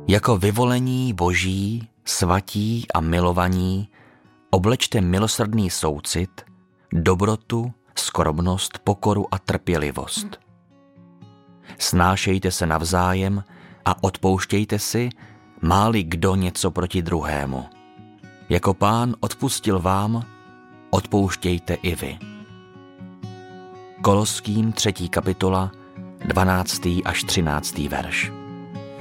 Jako vyvolení Boží, svatí a milovaní, oblečte milosrdný soucit, dobrotu, skromnost, pokoru a trpělivost. Snášejte se navzájem a odpouštějte si, má-li kdo něco proti druhému. Jako Pán odpustil vám, odpouštějte i vy. Koloským 3. kapitola, 12. až 13. verš.